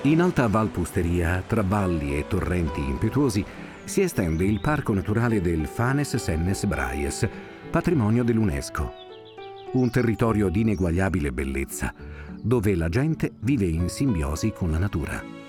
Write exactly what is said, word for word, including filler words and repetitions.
In Alta Val Pusteria, tra valli e torrenti impetuosi, si estende il Parco Naturale del Fanes Sennes Braies, patrimonio dell'UNESCO. Un territorio di ineguagliabile bellezza, dove la gente vive in simbiosi con la natura.